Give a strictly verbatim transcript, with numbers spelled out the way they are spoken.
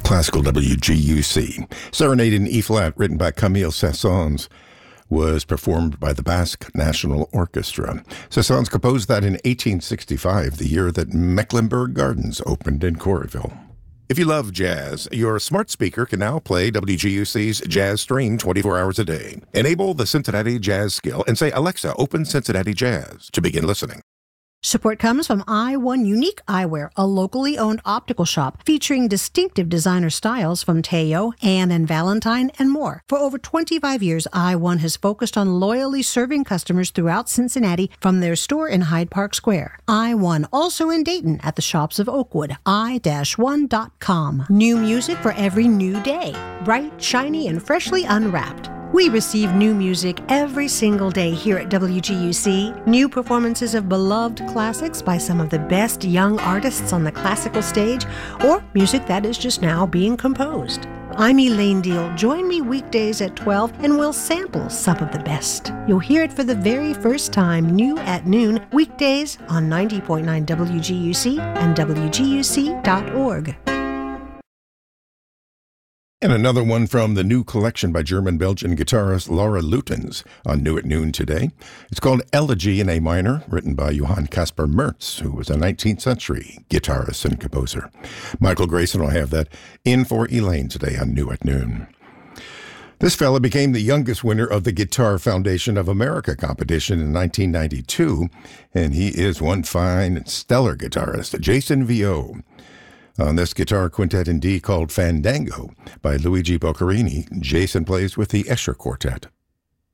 Classical W G U C. Serenade in E-flat, written by Camille Saint-Saëns, was performed by the Basque National Orchestra. Saint-Saëns composed that in eighteen sixty-five, the year that Mecklenburg Gardens opened in Coralville. If you love jazz, your smart speaker can now play W G U C's Jazz Stream twenty-four hours a day. Enable the Cincinnati Jazz skill and say, Alexa, open Cincinnati Jazz to begin listening. Support comes from I one Unique Eyewear, a locally owned optical shop featuring distinctive designer styles from Teo, Anne and Valentine, and more. For over twenty-five years, I one has focused on loyally serving customers throughout Cincinnati from their store in Hyde Park Square. I one, also in Dayton at the shops of Oakwood, i one dot com. New music for every new day. Bright, shiny, and freshly unwrapped. We receive new music every single day here at W G U C. New performances of beloved classics by some of the best young artists on the classical stage, or music that is just now being composed. I'm Elaine Deal. Join me weekdays at twelve and we'll sample some of the best. You'll hear it for the very first time, new at noon, weekdays on ninety point nine W G U C and W G U C dot org. And another one from the new collection by German-Belgian guitarist Laura Lutens on New at Noon today. It's called Elegy in A Minor, written by Johann Caspar Mertz, who was a nineteenth century guitarist and composer. Michael Grayson will have that in for Elaine today on New at Noon. This fella became the youngest winner of the Guitar Foundation of America competition in nineteen ninety-two, and he is one fine and stellar guitarist, Jason Viau. On this guitar quintet in D called Fandango by Luigi Boccherini, Jason plays with the Escher Quartet.